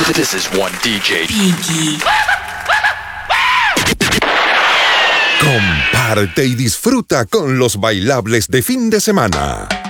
This is one DJ. Pinky. Comparte y disfruta con los bailables de fin de semana.